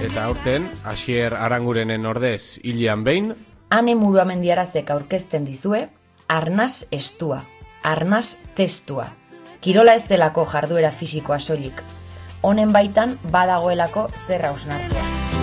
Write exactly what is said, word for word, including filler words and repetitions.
Eta aurten, Asier Arangurenen ordez hilean behin, Ane Muruamendiarazek aurkezten dizue, arnas estua, arnas testua. Kirola ez delako jarduera fisikoa soilik. Honen baitan badagoelako zer hausnartua.